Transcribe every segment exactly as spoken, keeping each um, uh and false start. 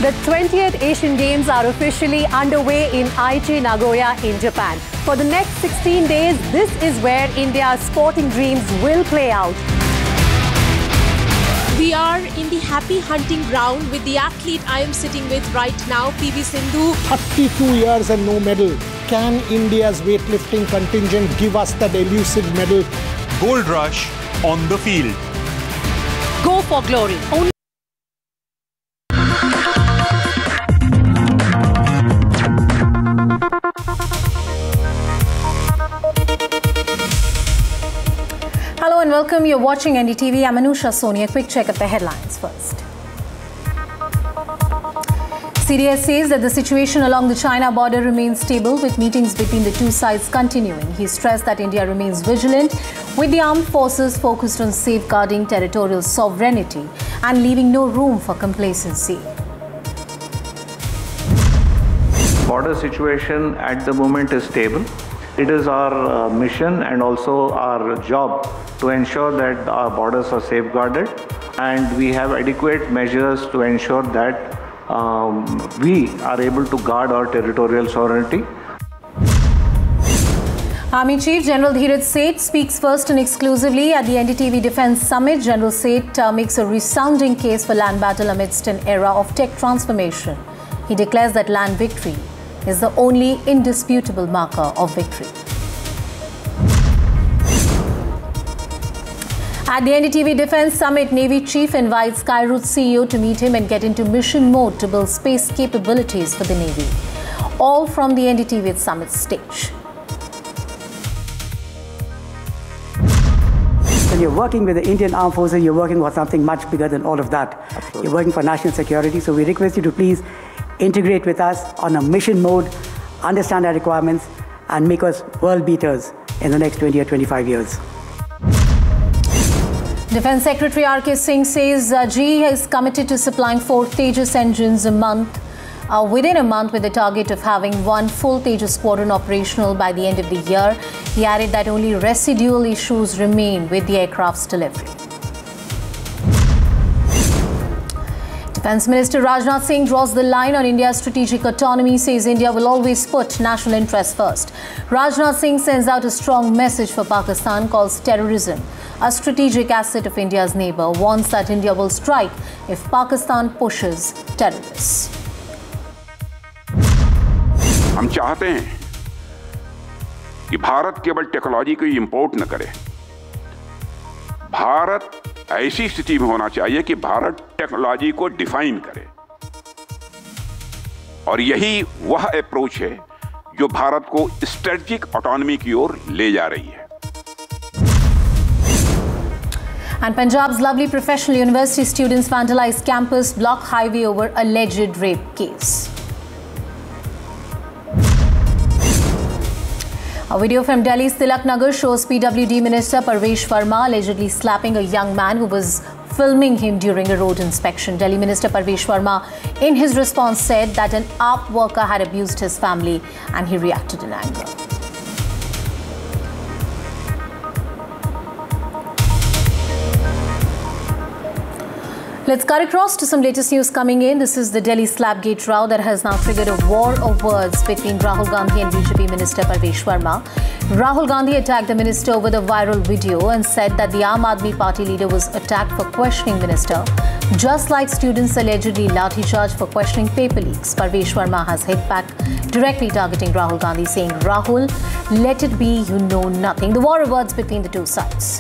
The twentieth Asian Games are officially underway in Aichi, Nagoya in Japan. For the next sixteen days, this is where India's sporting dreams will play out. We are in the happy hunting ground with the athlete I am sitting with right now, P V Sindhu. thirty-two years and no medal. Can India's weightlifting contingent give us that elusive medal? Gold rush on the field. Go for glory. Only Hello and welcome. You're watching N D T V. I'm Anusha Soni. A quick check of the headlines first. C D S says that the situation along the China border remains stable with meetings between the two sides continuing. He stressed that India remains vigilant with the armed forces focused on safeguarding territorial sovereignty and leaving no room for complacency. Border situation at the moment is stable. It is our uh, mission and also our job to ensure that our borders are safeguarded, and we have adequate measures to ensure that um, we are able to guard our territorial sovereignty. Army Chief General Dheeraj Seth speaks first and exclusively at the N D T V Defence Summit. General Seth uh, makes a resounding case for land battle amidst an era of tech transformation. He declares that land victory is the only indisputable marker of victory. At the N D T V Defence Summit, Navy Chief invites Skyroot C E O to meet him and get into mission mode to build space capabilities for the Navy. All from the N D T V Summit stage. When you're working with the Indian Armed Forces, you're working for something much bigger than all of that. Absolutely. You're working for national security, so we request you to please integrate with us on a mission mode, understand our requirements, and make us world beaters in the next twenty or twenty-five years. Defence Secretary R K Singh says uh, G E is committed to supplying four Tejas engines a month, uh, within a month, with the target of having one full Tejas squadron operational by the end of the year. He added that only residual issues remain with the aircraft's delivery. Defence Minister Rajnath Singh draws the line on India's strategic autonomy, says India will always put national interests first. Rajnath Singh sends out a strong message for Pakistan, calls terrorism a strategic asset of India's neighbour, warns that India will strike if Pakistan pushes terrorists. हम चाहते हैं कि भारत केवल technology को import न करे। भारत ऐसी स्थिति में होना चाहिए कि भारत टेक्नोलॉजी को डिफाइन करे, और यही वह अप्रोच है जो भारत को स्ट्रेटेजिक ऑटोनॉमी की ओर ले जा रही है। And Punjab's lovely professional university students vandalized campus, block highway over alleged rape case. A video from Delhi's Tilak Nagar shows P W D Minister Parvesh Verma allegedly slapping a young man who was filming him during a road inspection. Delhi Minister Parvesh Verma, in his response, said that an A A P worker had abused his family and he reacted in anger. Let's cut across to some latest news coming in. This is the Delhi Slapgate row that has now triggered a war of words between Rahul Gandhi and B J P Minister Parvesh Verma. Rahul Gandhi attacked the minister over the viral video and said that the Aam Aadmi Party leader was attacked for questioning minister, just like students allegedly lathi charged for questioning paper leaks. Parvesh Verma has hit back, directly targeting Rahul Gandhi, saying, "Rahul, let it be, you know nothing." The war of words between the two sides.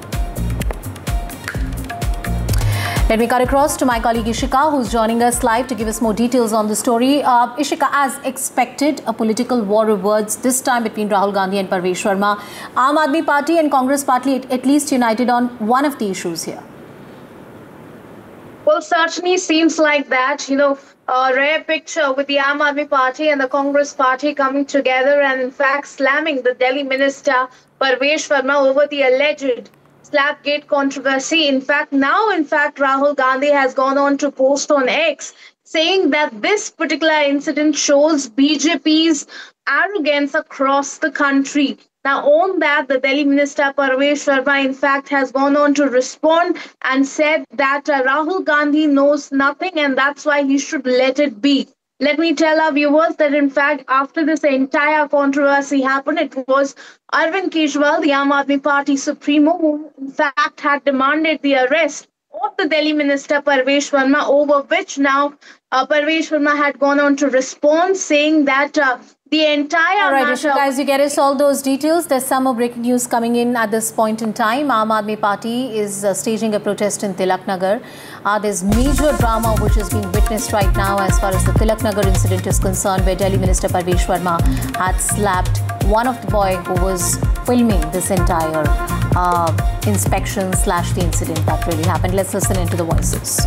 Let me cut across to my colleague Ishika, who's joining us live to give us more details on the story. Uh, Ishika, as expected, a political war of words, this time between Rahul Gandhi and Parvesh Verma. Aam Aadmi Party and Congress Party at, at least united on one of the issues here. Well, certainly seems like that. You know, a rare picture with the Aam Aadmi Party and the Congress Party coming together and, in fact, slamming the Delhi minister Parvesh Verma over the alleged Slapgate controversy. In fact, now, in fact, Rahul Gandhi has gone on to post on X saying that this particular incident shows B J P's arrogance across the country. Now, on that, the Delhi Minister Parvesh Sharma, in fact, has gone on to respond and said that uh, Rahul Gandhi knows nothing and that's why he should let it be. Let me tell our viewers that, in fact, after this entire controversy happened, it was Arvind Kejriwal, the Aam Aadmi Party Supremo, who, in fact, had demanded the arrest of the Delhi Minister Parvesh Sharma, over which now uh, Parvesh Sharma had gone on to respond, saying that uh, the entire All right, matter... guys, you get us all those details. There's some more breaking news coming in at this point in time. Aam Aadmi Party is uh, staging a protest in Tilak Nagar. Uh, there's major drama which is being witnessed right now as far as the Tilak Nagar incident is concerned, where Delhi Minister Parvesh Sharma had slapped one of the boy who was filming this entire uh, inspection slash the incident that really happened. Let's listen into the voices.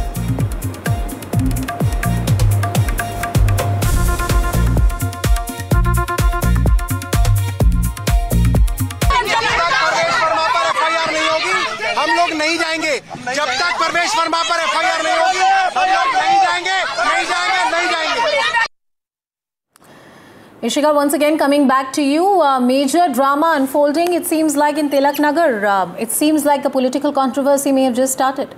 नहीं जाएंगे जब तक परवेश वर्मा पर F I R नहीं होगी, हम लोग नहीं जाएंगे नहीं जाएंगे नहीं जाएंगे। Ishika, once again coming back to you, uh, major drama unfolding, it seems like in Tilak Nagar. Uh, it seems like a political controversy may have just started.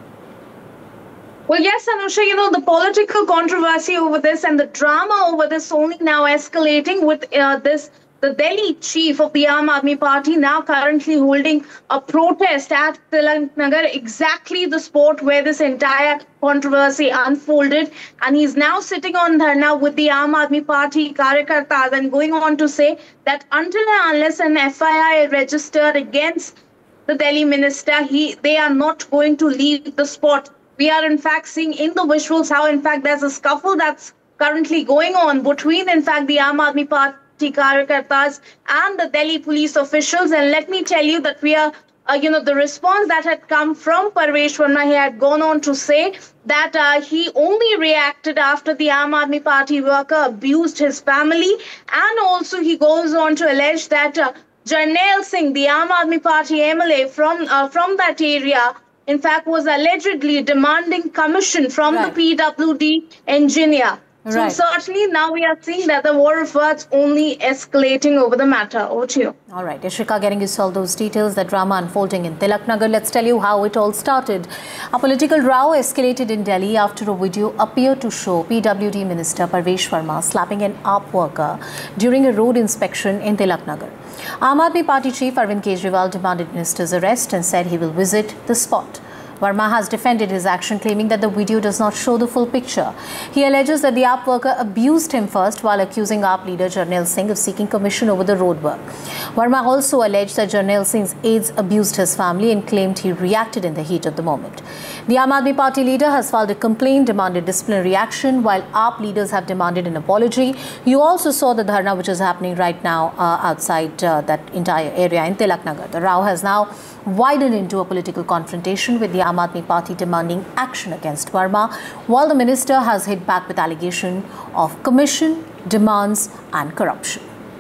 Well, yes, Anusha, you know, the political controversy over this and the drama over this only now escalating with uh, this the Delhi chief of the Aam Aadmi Party now currently holding a protest at Tilak Nagar, exactly the spot where this entire controversy unfolded. And he's now sitting on dharna with the Aam Aadmi Party Karyakartas and going on to say that until and unless an F I R registered against the Delhi minister, he they are not going to leave the spot. We are in fact seeing in the visuals how in fact there's a scuffle that's currently going on between in fact the Aam Aadmi Party Karyakartas and the Delhi police officials. And let me tell you that we are, uh, you know, the response that had come from Parvesh Sharma, he had gone on to say that uh, he only reacted after the Aam Aadmi Party worker abused his family. And also he goes on to allege that uh, Jarnail Singh, the Aam Aadmi Party M L A from, uh, from that area, in fact, was allegedly demanding commission from right. the P W D engineer. So right. certainly now we are seeing that the war of words only escalating over the matter. Over to you. All right, Ishika, getting us all those details, the drama unfolding in Tilak Nagar. Let's tell you how it all started. A political row escalated in Delhi after a video appeared to show P W D Minister Parvesh Sharma slapping an A P worker during a road inspection in Tilak Nagar. Aam Aadmi Party chief Arvind Kejriwal demanded minister's arrest and said he will visit the spot. Verma has defended his action, claiming that the video does not show the full picture. He alleges that the A P worker abused him first while accusing A P leader Jarnail Singh of seeking commission over the road work. Verma also alleged that Jarnail Singh's aides abused his family and claimed he reacted in the heat of the moment. The Aam Aadmi Party leader has filed a complaint, demanded disciplinary action, while A P leaders have demanded an apology. You also saw the dharna which is happening right now uh, outside uh, that entire area in Tilak Nagar. The row has now widened into a political confrontation with the Aam Aadmi Party demanding action against Verma, while the minister has hit back with allegation of commission, demands and corruption.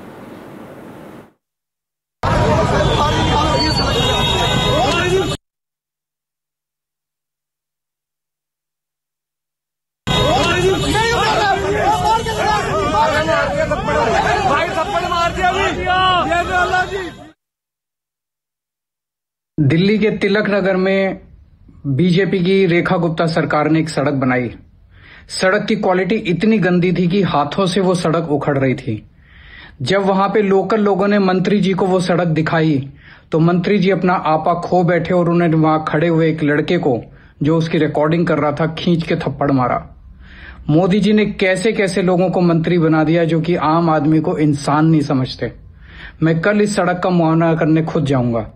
Delhi के तिलक नगर में BJP की रेखा गुप्ता सरकार ने एक सड़क बनाई। सड़क की क्वालिटी इतनी गंदी थी कि हाथों से वो सड़क उखड़ रही थी। जब वहां पे लोकल लोगों ने मंत्री जी को वो सड़क दिखाई तो मंत्री जी अपना आपा खो बैठे और उन्होंने वहां खड़े हुए एक लड़के को, जो उसकी रिकॉर्डिंग कर रहा था, खींच के थप्पड़ मारा। मोदी जी ने कैसे कैसे लोगों को मंत्री बना दिया जो कि आम आदमी को इंसान नहीं समझते। मैं कल इस सड़क का मुआयना करने खुद जाऊंगा।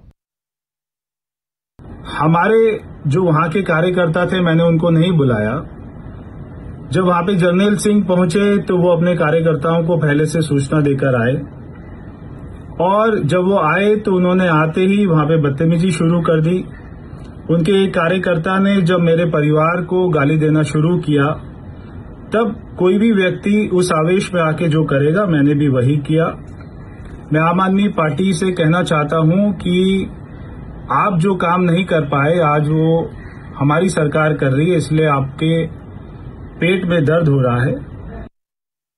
हमारे जो वहां के कार्यकर्ता थे, मैंने उनको नहीं बुलाया। जब वहां पे जर्नैल सिंह पहुंचे तो वो अपने कार्यकर्ताओं को पहले से सूचना देकर आए, और जब वो आए तो उन्होंने आते ही वहां पे बदतमीजी शुरू कर दी। उनके एक कार्यकर्ता ने जब मेरे परिवार को गाली देना शुरू किया, तब कोई भी व्यक्ति उस आवेश में आके जो करेगा, मैंने भी वही किया। मैं आम आदमी पार्टी से कहना चाहता हूं कि आप जो काम नहीं कर पाए, आज वो हमारी सरकार कर रही है, इसलिए आपके पेट में दर्द हो रहा है।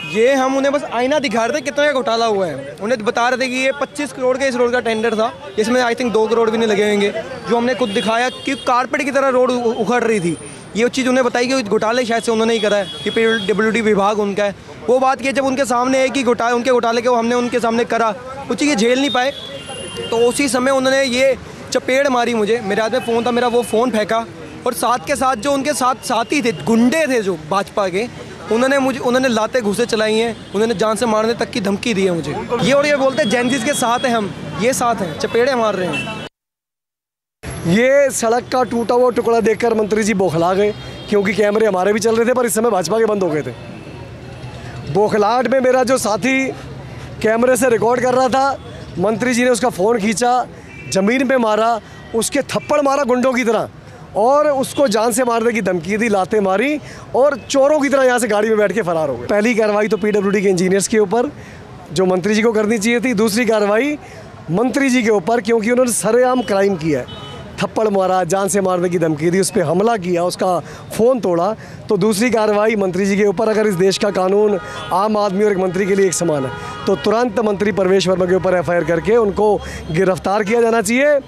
ये हम उन्हें बस आईना दिखा रहे थे कितना का घोटाला हुआ है। उन्हें बता रहे थे कि ये पच्चीस करोड़ का इस रोड का टेंडर था, इसमें आई थिंक दो करोड़ भी नहीं लगे होंगे। जो हमने खुद दिखाया कि कारपेट की तरह रोड उखड़ रही थी, ये चीज़ उन्हें बताई कि घोटाले शायद से उन्होंने ही करा है कि पीडब्ल्यूडी विभाग उनका है। वो बात की जब उनके सामने है कि घोटाले उनके घोटाले के वो हमने उनके सामने करा, वो चीज़ ये झेल नहीं पाए, तो उसी समय उन्होंने ये चपेड़ मारी मुझे। मेरे हाथ में फ़ोन था, मेरा वो फ़ोन फेंका, और साथ के साथ जो उनके साथ साथी थे, गुंडे थे जो भाजपा के, उन्होंने मुझे उन्होंने लाते घुसे चलाई हैं, उन्होंने जान से मारने तक की धमकी दी है मुझे। ये और ये बोलते हैं जैनजीज के साथ हैं हम, ये साथ हैं, चपेड़े मार रहे हैं। ये सड़क का टूटा हुआ टुकड़ा देखकर मंत्री जी बौखला गए, क्योंकि कैमरे हमारे भी चल रहे थे पर इस समय भाजपा के बंद हो गए थे। बौखलाहट में मेरा जो साथी कैमरे से रिकॉर्ड कर रहा था, मंत्री जी ने उसका फ़ोन खींचा, ज़मीन पे मारा, उसके थप्पड़ मारा गुंडों की तरह, और उसको जान से मारने की धमकी दी, लाते मारी, और चोरों की तरह यहाँ से गाड़ी में बैठ के फरार हो गए। पहली कार्रवाई तो पीडब्ल्यूडी के इंजीनियर्स के ऊपर, जो मंत्री जी को करनी चाहिए थी। दूसरी कार्रवाई मंत्री जी के ऊपर, क्योंकि उन्होंने सरेआम क्राइम किया है, थप्पड़ मारा, जान से मारने की धमकी दी, उस पर हमला किया, उसका फ़ोन तोड़ा। तो दूसरी कार्रवाई मंत्री जी के ऊपर। अगर इस देश का कानून आम आदमी और एक मंत्री के लिए एक समान है, तो तुरंत मंत्री परवेश वर्मा के ऊपर एफ आई आर करके उनको गिरफ्तार किया जाना चाहिए।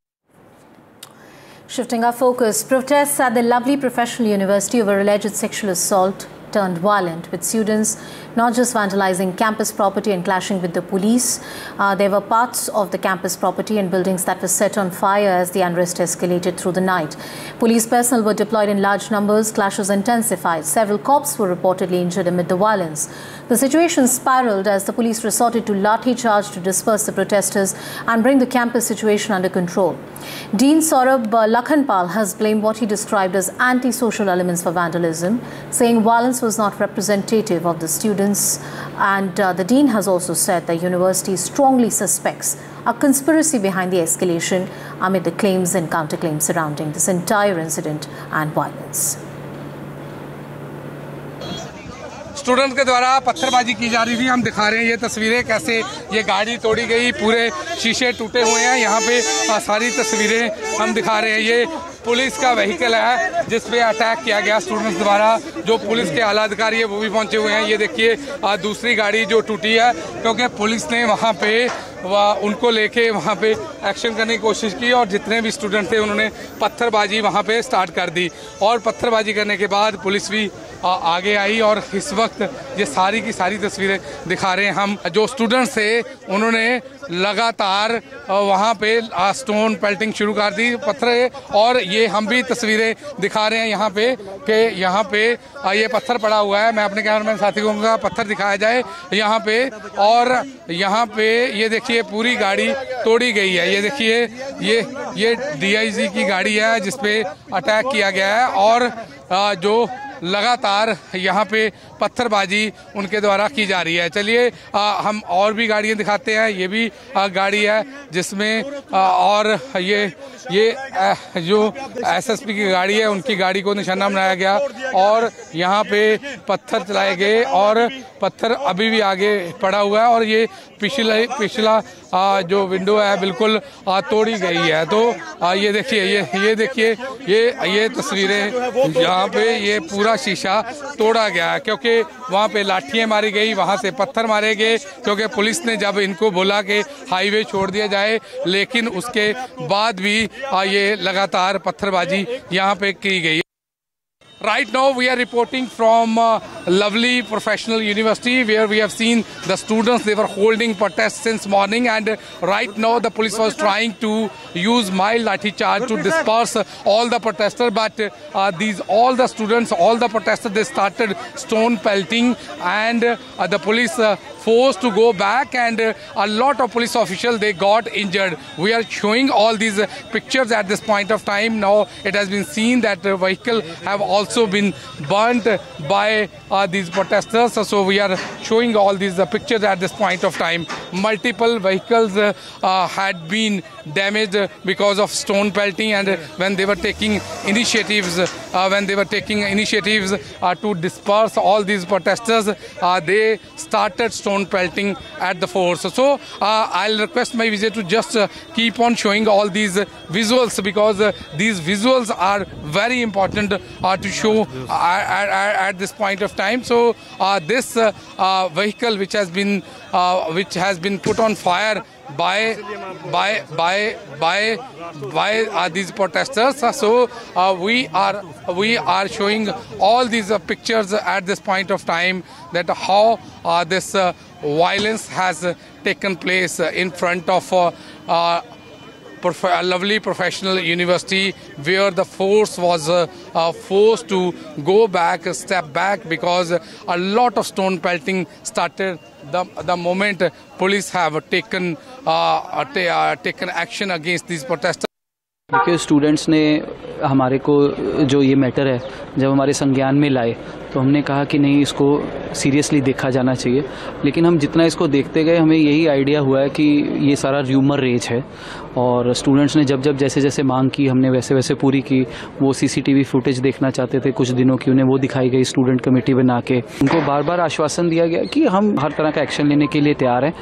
Shifting our focus, protests at the Lovely Professional University over alleged sexual assault turned violent, with students not just vandalizing campus property and clashing with the police. Uh, there were parts of the campus property and buildings that were set on fire as the unrest escalated through the night. Police personnel were deployed in large numbers, clashes intensified. Several cops were reportedly injured amid the violence. The situation spiraled as the police resorted to lathi charge to disperse the protesters and bring the campus situation under control. Dean Saurabh Lakhanpal has blamed what he described as anti-social elements for vandalism, saying violence was not representative of the students, and uh, the dean has also said the university strongly suspects a conspiracy behind the escalation amid the claims and counterclaims surrounding this entire incident and violence. Student के द्वारा पत्थरबाजी की जा रही थी। हम दिखा रहे हैं ये तस्वीरें, कैसे ये गाड़ी तोड़ी गई, पूरे शीशे टूटे हुए हैं। यहाँ पे सारी तस्वीरें हम दिखा रहे हैं। ये पुलिस का व्हीकल है जिस पे अटैक किया गया स्टूडेंट्स द्वारा। जो पुलिस के आला अधिकारी है वो भी पहुंचे हुए हैं। ये देखिए दूसरी गाड़ी जो टूटी है, क्योंकि पुलिस ने वहाँ पे वह उनको लेके वहाँ पे एक्शन करने की कोशिश की, और जितने भी स्टूडेंट थे उन्होंने पत्थरबाजी वहाँ पे स्टार्ट कर दी। और पत्थरबाजी करने के बाद पुलिस भी आगे आई, और इस वक्त ये सारी की सारी तस्वीरें दिखा रहे हैं हम। जो स्टूडेंट्स थे उन्होंने लगातार वहाँ पे स्टोन पेल्टिंग शुरू कर दी, पत्थर, और ये हम भी तस्वीरें दिखा रहे हैं यहाँ पे कि यहाँ पे ये पत्थर पड़ा हुआ है। मैं अपने कैमरामैन साथी को कहूँगा पत्थर दिखाया जाए यहाँ पे, और यहाँ पे ये देखिए पूरी गाड़ी तोड़ी गई है। ये देखिए ये ये डी आई जी की गाड़ी है जिसपे अटैक किया गया है, और जो लगातार यहाँ पे पत्थरबाजी उनके द्वारा की जा रही है। चलिए हम और भी गाड़ियाँ दिखाते हैं। ये भी आ, गाड़ी है जिसमें आ, और ये ये आ, जो एस एस पी की गाड़ी है उनकी गाड़ी को निशाना बनाया गया, और यहाँ पे पत्थर चलाए गए, और पत्थर अभी भी आगे पड़ा हुआ है, और ये पिछला पिछला आ, जो विंडो है बिल्कुल आ, तोड़ी गई है। तो आ, ये देखिए ये ये देखिए ये ये तस्वीरें, यहाँ पे ये पूरा शीशा तोड़ा गया है, क्योंकि वहाँ पे लाठियाँ मारी गई, वहाँ से पत्थर मारे गए, क्योंकि पुलिस ने जब इनको बोला कि हाईवे छोड़ दिया जाए, लेकिन उसके बाद भी ये लगातार पत्थरबाजी यहाँ पे की गई। Right now we are reporting from uh, Lovely Professional University, where we have seen the students, they were holding protests since morning, and uh, right now the police was trying to use mild lathi charge to disperse uh, all the protesters, but uh, these all the students, all the protesters, they started stone pelting, and uh, the police uh, forced to go back, and uh, a lot of police officials, they got injured. We are showing all these uh, pictures at this point of time. Now it has been seen that the vehicle have also also been burnt by uh, these protesters. So we are showing all these uh, pictures at this point of time. multiple vehicles uh, uh, had been damaged because of stone pelting, and when they were taking initiatives, uh, when they were taking initiatives uh, to disperse all these protesters, uh, they started stone pelting at the force. So uh, I'll request my visit to just uh, keep on showing all these uh, visuals, because uh, these visuals are very important uh, to show uh, at, at, at this point of time. So uh, this uh, uh, vehicle which has been uh, which has been put on fire by by by by by uh, these protesters. So uh, we are we are showing all these uh, pictures at this point of time, that how uh, this uh, violence has uh, taken place uh, in front of uh, uh, Prof a lovely professional university, where the force was uh, uh, forced to go back, a step back, because a lot of stone pelting started the the moment police have taken uh, ta uh, taken action against these protesters. देखिए, students ने हमारे को जो ये matter है जब हमारे संज्ञान में लाए, तो हमने कहा कि नहीं, इसको सीरियसली देखा जाना चाहिए। लेकिन हम जितना इसको देखते गए, हमें यही आइडिया हुआ है कि ये सारा र्यूमर रेज है, और स्टूडेंट्स ने जब जब जैसे जैसे मांग की, हमने वैसे वैसे पूरी की। वो सीसीटीवी फुटेज देखना चाहते थे कुछ दिनों की, उन्हें वो दिखाई गई स्टूडेंट कमेटी बना के। उनको बार बार आश्वासन दिया गया कि हम हर तरह का एक्शन लेने के लिए तैयार हैं।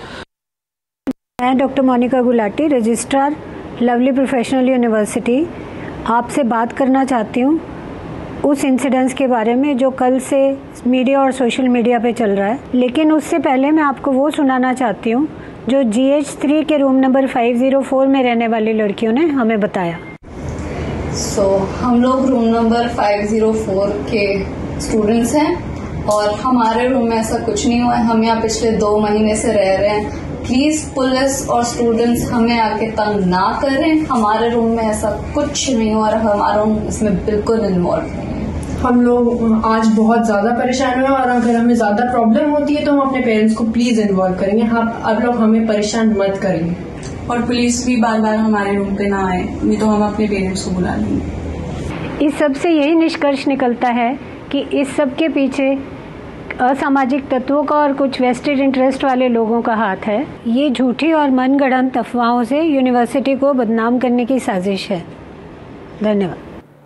मैं doctor Monika Gulati, registrar lovely professional university, आपसे बात करना चाहती हूँ उस इंसिडेंट्स के बारे में जो कल से मीडिया और सोशल मीडिया पे चल रहा है। लेकिन उससे पहले मैं आपको वो सुनाना चाहती हूँ जो जी एच थ्री के room number five zero four में रहने वाली लड़कियों ने हमें बताया। सो so, हम लोग room number five zero four के स्टूडेंट्स हैं, और हमारे रूम में ऐसा कुछ नहीं हुआ है। हम यहाँ पिछले दो महीने से रह रहे हैं। प्लीज पुलिस और स्टूडेंट्स हमें आके तंग ना करें। हमारे रूम में ऐसा कुछ नहीं हुआ, हमारा रूम इसमें बिल्कुल इन्वॉल्व नहीं है। हम लोग आज बहुत ज्यादा परेशान हुए, और अगर हमें ज्यादा प्रॉब्लम होती है तो हम अपने पेरेंट्स को प्लीज इन्वॉल्व करेंगे। हाँ, अब लोग हमें परेशान मत करेंगे, और पुलिस भी बार बार हमारे रूम पे ना आए, नहीं तो हम अपने पेरेंट्स को बुला लेंगे। इस सब से यही निष्कर्ष निकलता है कि इस सब के पीछे असामाजिक तत्वों का और कुछ वेस्टेड इंटरेस्ट वाले लोगों का हाथ है। ये झूठी और मनगढ़ंत अफवाहों से यूनिवर्सिटी को बदनाम करने की साजिश है। धन्यवाद।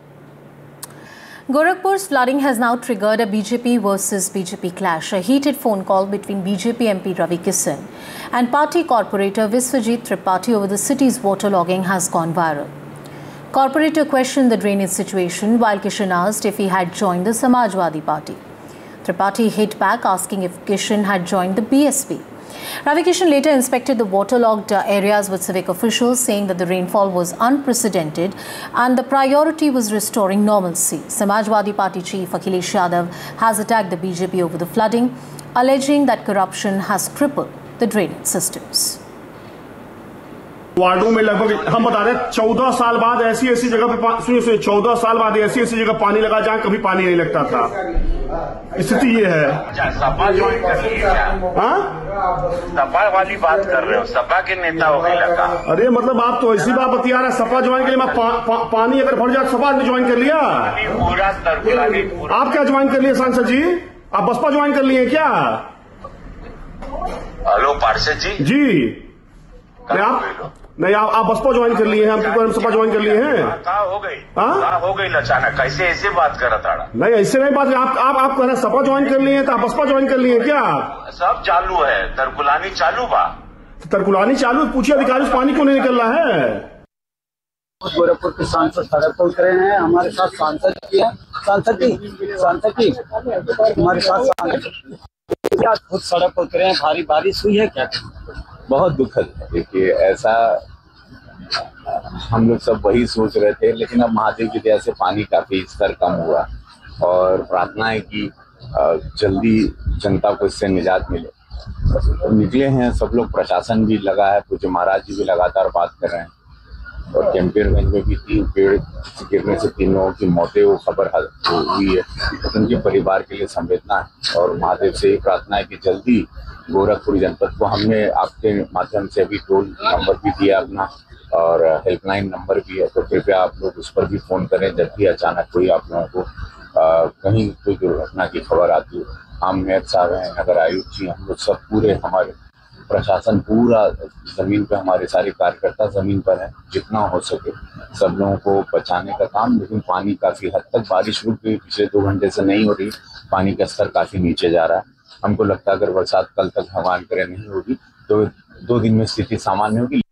Gorakhpur's flooding has now triggered a B J P versus B J P clash. A heated phone call between B J P M P Ravi Kishan and party corporator Viswajit Tripathi over the city's waterlogging has gone viral. Corporator questioned the drainage situation, while Kishan asked if he had joined the Samajwadi Party. Tripathi hit back, asking if Kishan had joined the B S P. Ravi Kishan later inspected the waterlogged areas with civic officials, saying that the rainfall was unprecedented and the priority was restoring normalcy. Samajwadi Party chief Akhilesh Yadav has attacked the B J P over the flooding, alleging that corruption has crippled the drainage systems. वार्डों में लगभग हम बता रहे हैं चौदह साल बाद ऐसी ऐसी जगह पे सुनिए सुनिए चौदह साल बाद ऐसी ऐसी जगह पानी लगा जहां कभी पानी नहीं लगता था। स्थिति ये है। सपा ज्वाइन कर रही है क्या? हाँ, सपा वाली बात कर रहे हो? सपा के नेता हो गए लगा। अरे मतलब आप तो ऐसी बात बतिया रहे, सपा ज्वाइन के लिए मैं पा, पा, पानी अगर भर जाए तो सपा ने ज्वाइन कर लिया। पूरा आप क्या ज्वाइन कर लिए सांसद जी? आप बसपा ज्वाइन कर लिए क्या? हेलो पार्षद जी। जी नहीं, आप नहीं आप, आप बसपा ज्वाइन कर लिए हैं, हम सपा ज्वाइन कर लिए हैं। कहाँ हो गई? हाँ हो गई अचानक, कैसे ऐसे बात कर रहा था? नहीं ऐसे नहीं बात, आप आप आप कह रहे सपा ज्वाइन कर लिए हैं तो आप बसपा ज्वाइन कर लिए हैं क्या? सब चालू है, तरकुलानी चालू बा। तरकुलानी चालू, पूछिए अधिकारी से पानी क्यों नहीं निकल रहा है? गोरखपुर के सांसद सड़क पर उतरे हैं, हमारे साथ सांसद की है, सांसद की सांसद की हमारे साथ सांसद क्या खुद सड़क पर उतरे हैं। भारी बारिश हुई है क्या? बहुत दुखद है। देखिए ऐसा हम लोग सब वही सोच रहे थे, लेकिन अब महादेव की दया से पानी काफी स्तर कम हुआ, और प्रार्थना है कि जल्दी जनता को इससे निजात मिले। तो निकले हैं सब लोग, प्रशासन भी लगा है, पूज्य महाराज जी भी लगातार बात कर रहे हैं, और कैंपियरगंज में भी तीन पेड़ गिरने से तीन लोगों की मौतें वो खबर हुई है। तो उनके परिवार के लिए संवेदना है, और महादेव से ये प्रार्थना है कि जल्दी गोरखपुर जनपद को, हमने आपके माध्यम से अभी टोल नंबर भी दिया अपना, और हेल्पलाइन नंबर भी है, तो कृपया आप लोग उस पर भी फोन करें जब भी अचानक कोई आप लोगों को आ, कहीं कोई दुर्घटना की खबर आती है। हम मेयर साहब हैं, नगर आयुक्त जी, हम लोग सब पूरे हमारे प्रशासन पूरा जमीन पे, हमारे सारे कार्यकर्ता जमीन पर हैं, जितना हो सके सब लोगों को बचाने का काम। लेकिन पानी काफी हद तक, बारिश रुक गई, पिछले दो घंटे से नहीं हो रही, पानी का स्तर काफी नीचे जा रहा है। हमको लगता है अगर बरसात कल तक भगवान करे नहीं होगी तो दो दिन में स्थिति सामान्य होगी।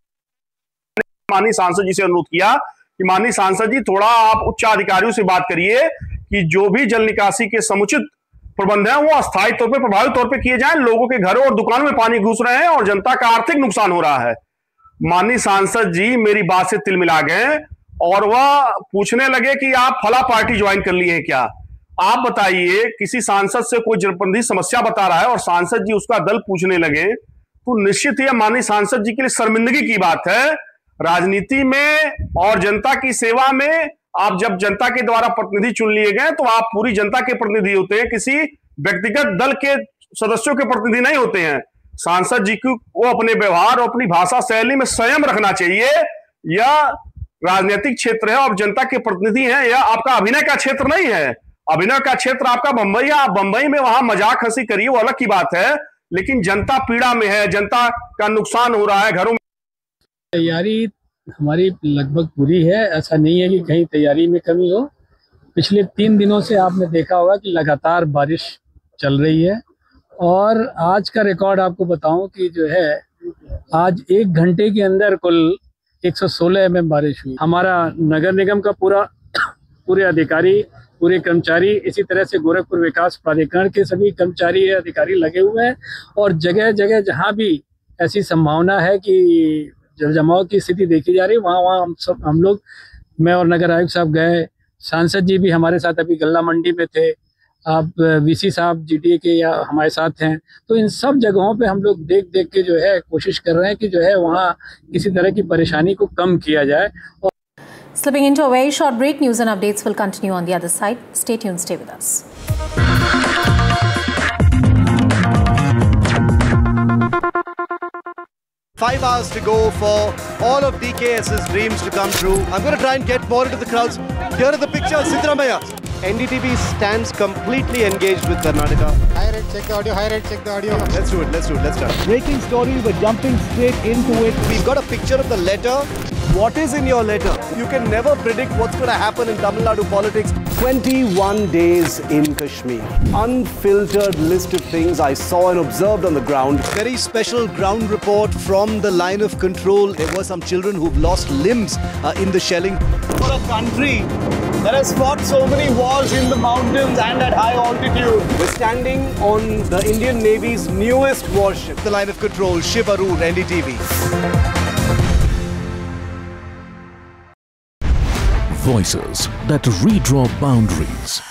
माननीय सांसद जी से अनुरोध किया कि माननीय सांसद जी थोड़ा आप उच्च अधिकारियों से बात करिए कि जो भी जल निकासी के समुचित प्रबंध है वो अस्थायी तौर पे, प्रभावी तौर पे किए जाएं। लोगों के घरों और दुकानों में पानी घुस रहे हैं और जनता का आर्थिक नुकसान हो रहा है। माननीय सांसद जी मेरी बात से तिल मिला गए और वह पूछने लगे कि आप फला पार्टी ज्वाइन कर लिए हैं क्या। आप बताइए, किसी सांसद से कोई जनप्रतिनिधि समस्या बता रहा है और सांसद जी उसका दल पूछने लगे तो निश्चित ही माननीय सांसद जी के लिए शर्मिंदगी की बात है। राजनीति में और जनता की सेवा में आप जब जनता के द्वारा प्रतिनिधि चुन लिए गए तो आप पूरी जनता के प्रतिनिधि होते हैं, किसी व्यक्तिगत दल के सदस्यों के प्रतिनिधि नहीं होते हैं। सांसद जी को अपने व्यवहार और अपनी भाषा शैली में संयम रखना चाहिए। यह राजनीतिक क्षेत्र है और जनता के प्रतिनिधि हैं, यह आपका अभिनय का क्षेत्र नहीं है। अभिनय का क्षेत्र आपका बंबई है, आप बंबई में वहां मजाक हंसी करिए, वो अलग की बात है, लेकिन जनता पीड़ा में है, जनता का नुकसान हो रहा है घरों में। तैयारी हमारी लगभग पूरी है, ऐसा नहीं है कि कहीं तैयारी में कमी हो। पिछले तीन दिनों से आपने देखा होगा कि लगातार बारिश चल रही है और आज का रिकॉर्ड आपको बताऊं कि जो है आज एक घंटे के अंदर कुल एक सौ सोलह एम एम बारिश हुई। हमारा नगर निगम का पूरा पूरे अधिकारी, पूरे कर्मचारी, इसी तरह से गोरखपुर विकास प्राधिकरण के सभी कर्मचारी अधिकारी लगे हुए हैं और जगह जगह जहाँ भी ऐसी संभावना है कि जल जमाव की स्थिति देखी जा रही है वहाँ वहाँ हम सब हम लोग, मैं और नगर आयुक्त साहब गए, सांसद जी भी हमारे साथ अभी गल्ला मंडी में थे, आप वीसी साहब जीटीए के या हमारे साथ हैं, तो इन सब जगहों पे हम लोग देख देख के जो है कोशिश कर रहे हैं कि जो है वहाँ किसी तरह की परेशानी को कम किया जाए। और Slipping into a very short break, news and updates will continue on the other side. Stay tuned, stay with us. Five hours to go for all of DKS's dreams to come true. I'm going to try and get more into the crowds. Here are the pictures, Siddaramaiah. N D T V stands completely engaged with Karnataka. High rate, check the audio, high rate, check the audio. Let's do it, let's do it, let's start. Breaking story, we're jumping straight into it. We've got a picture of the letter. What is in your letter? You can never predict what's going to happen in Tamil Nadu politics. twenty-one days in Kashmir. Unfiltered list of things I saw and observed on the ground. Very special ground report from the line of control. There were some children who've lost limbs uh, in the shelling. For a country that has fought so many wars in the mountains and at high altitude. We're standing on the Indian Navy's newest warship. The line of control, Shiv Arur, N D T V. Voices that redraw boundaries.